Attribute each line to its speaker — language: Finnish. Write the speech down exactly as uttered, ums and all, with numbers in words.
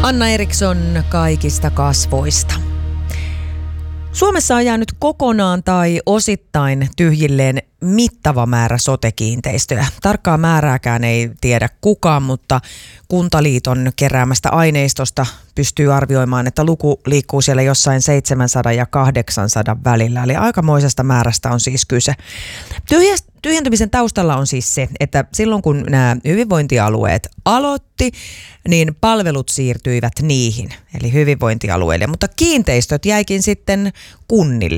Speaker 1: Anna Eriksson kaikista kasvoista. Suomessa on jäänyt kokonaan tai osittain tyhjilleen mittava määrä sote-kiinteistöjä. Tarkkaa määrääkään ei tiedä kukaan, mutta Kuntaliiton keräämästä aineistosta pystyy arvioimaan, että luku liikkuu siellä jossain seitsemänsataa ja kahdeksansataa välillä. Eli aikamoisesta määrästä on siis kyse. Tyhjä- tyhjentymisen taustalla on siis se, että silloin kun nämä hyvinvointialueet aloitti, niin palvelut siirtyivät niihin, eli hyvinvointialueille, mutta kiinteistöt jäikin sitten kunnille.